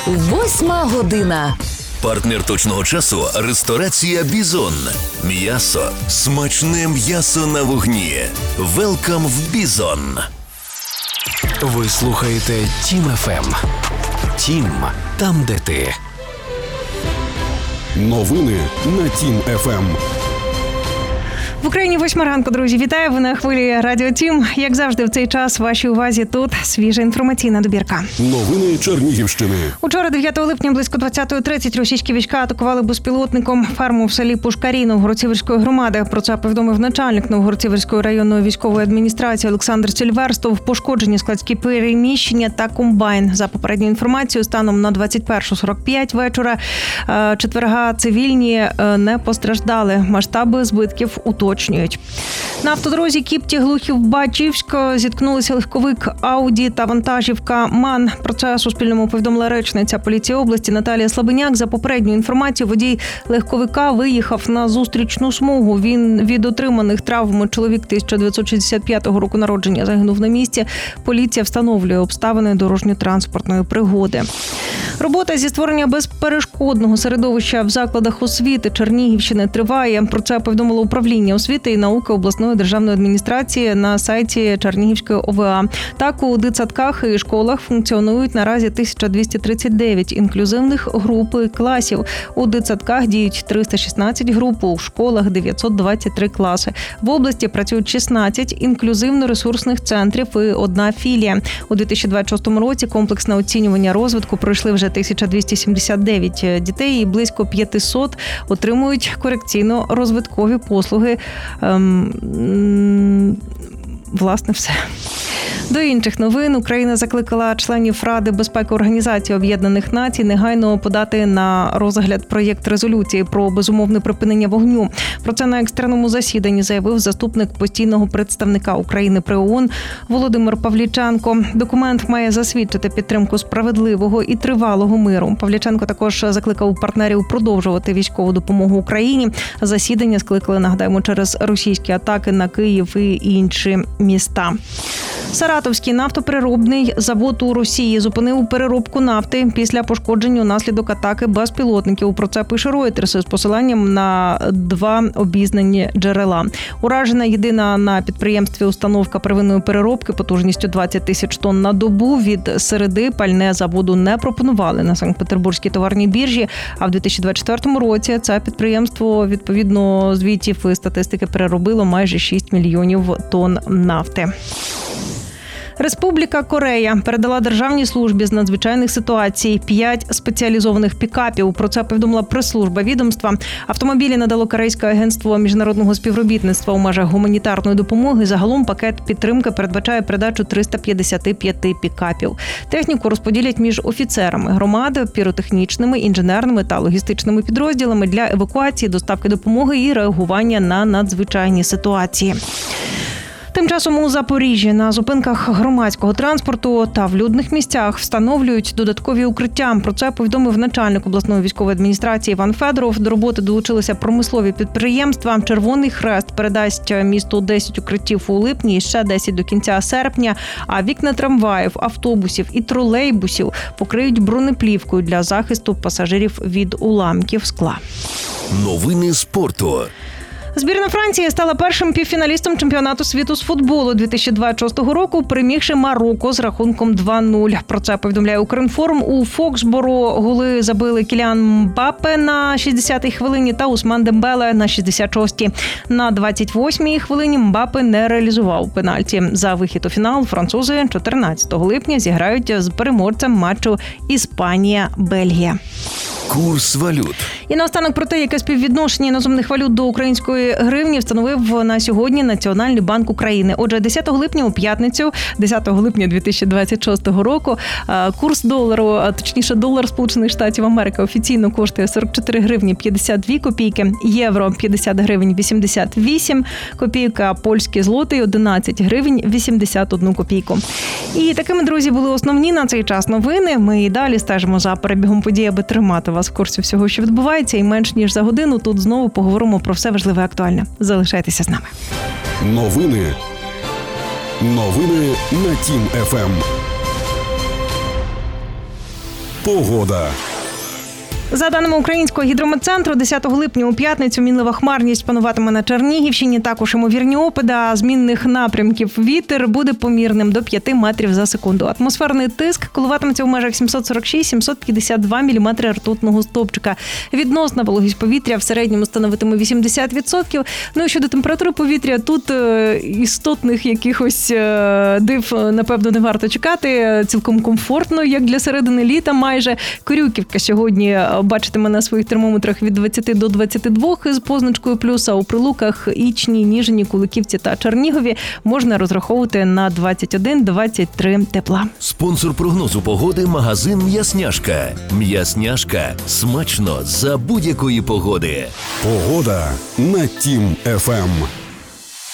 Восьма година. Партнер точного часу – ресторація «Бізон». М'ясо. Смачне м'ясо на вогні. Велкам в «Бізон». Ви слухаєте Тім ФМ. Тім – там, де ти. Новини на Тім ФМ. В Україні 8 ранку, друзі. Вітаю, ви на хвилі Радіо Тім. Як завжди, в цей час вашій увазі тут свіжа інформаційна добірка. Новини Чернігівщини. Учора, 9 липня, близько 20:30, російські війська атакували безпілотником ферму в селі Пушкарі Новгород-Сіверської громади. Про це повідомив начальник Новгород-Сіверської районної військової адміністрації Олександр Сільверстов. Пошкоджені складські переміщення та комбайн. За попередньою інформацією, станом на 21:45 вечора четверга цивільні не постраждали. Масштаби збитків уточнюють. На автодорозі Кіпті-Глухів-Бачівськ зіткнулися легковик Ауді та вантажівка МАН. Про це Суспільному повідомила речниця поліції області Наталія Слабеняк. За попередньою інформацією, водій легковика виїхав на зустрічну смугу. Він від отриманих травм, чоловік 1965 року народження, загинув на місці. Поліція встановлює обставини дорожньо-транспортної пригоди. Робота зі створення безперешкодного середовища в закладах освіти Чернігівщини триває. Про це повідомило управління освіти і науки обласної державної адміністрації на сайті Чернігівської ОВА. Так, у дитсадках і школах функціонують наразі 1239 інклюзивних груп і класів. У дитсадках діють 316 груп, у школах 923 класи. В області працюють 16 інклюзивно-ресурсних центрів і одна філія. У 2026 році комплексне оцінювання розвитку пройшли вже 1279 дітей і близько 500 отримують корекційно-розвиткові послуги. Власне, все. До інших новин. Україна закликала членів Ради безпеки Організації Об'єднаних Націй негайно подати на розгляд проєкт резолюції про безумовне припинення вогню. Про це на екстреному засіданні заявив заступник постійного представника України при ООН Володимир Павліченко. Документ має засвідчити підтримку справедливого і тривалого миру. Павліченко також закликав партнерів продовжувати військову допомогу Україні. Засідання скликали, нагадаємо, через російські атаки на Київ і інші міста. Саратовський нафтопереробний завод у Росії зупинив переробку нафти після пошкодження унаслідок атаки безпілотників. Про це пише Reuters з посиланням на 2 обізнані джерела. Уражена єдина на підприємстві установка первинної переробки потужністю 20 тисяч тонн на добу. Від середи пальне заводу не пропонували на Санкт-Петербурзькій товарній біржі, а в 2024 році це підприємство, відповідно звітів і статистики, переробило майже 6 мільйонів тонн нафти. Республіка Корея передала Державній службі з надзвичайних ситуацій 5 спеціалізованих пікапів. Про це повідомила прес-служба відомства. Автомобілі надало Корейське агентство міжнародного співробітництва у межах гуманітарної допомоги. Загалом пакет підтримки передбачає передачу 355 пікапів. Техніку розподілять між офіцерами громади, піротехнічними, інженерними та логістичними підрозділами для евакуації, доставки допомоги і реагування на надзвичайні ситуації. Тим часом у Запоріжжі на зупинках громадського транспорту та в людних місцях встановлюють додаткові укриття. Про це повідомив начальник обласної військової адміністрації Іван Федоров. До роботи долучилися промислові підприємства. Червоний Хрест передасть місту 10 укриттів у липні і ще 10 до кінця серпня. А вікна трамваїв, автобусів і тролейбусів покриють бронеплівкою для захисту пасажирів від уламків скла. Новини спорту. Збірна Франції стала першим півфіналістом чемпіонату світу з футболу 2026 року, перемігши Марокко з рахунком 2-0. Про це повідомляє Укрінформ. У Фоксборо голи забили Кіліан Мбаппе на 60-й хвилині та Усман Дембеле на 66-й. На 28-й хвилині Мбаппе не реалізував пенальті. За вихід у фінал французи 14 липня зіграють з переможцем матчу Іспанія-Бельгія. Курс валют. І наостанок про те, яке співвідношення іноземних валют до української гривні встановив на сьогодні Національний банк України. Отже, 10 липня у п'ятницю, 10 липня 2026 року, курс долару, а точніше долар Сполучених Штатів Америки офіційно коштує 44 гривні 52 копійки, євро 50 гривень 88 копійок, а польські злотий 11 гривень 81 копійку. І такими, друзі, були основні на цей час новини. Ми і далі стежимо за перебігом подій, аби тримати вас в курсі всього, що відбувається. І менш ніж за годину тут знову поговоримо про все важливе і актуальне. Залишайтеся з нами. Новини на Тім ФМ. Погода. За даними Українського гідрометцентру, 10 липня у п'ятницю мінлива хмарність пануватиме на Чернігівщині, також ймовірні опади, а змінних напрямків. Вітер буде помірним до 5 метрів за секунду. Атмосферний тиск коливатиметься в межах 746-752 міліметри ртутного стовпчика. Відносна вологість повітря в середньому становитиме 80%. Ну і щодо температури повітря, тут істотних якихось див, напевно, не варто чекати. Цілком комфортно, як для середини літа майже. Корюківка сьогодні бачитиме на своїх термометрах від 20 до 22 з позначкою плюс, а у Прилуках, Ічні, Ніжині, Куликівці та Чернігові можна розраховувати на 21-23 тепла. Спонсор прогнозу погоди – магазин «М'ясняшка». «М'ясняшка» – смачно за будь-якої погоди. Погода на Тім ФМ.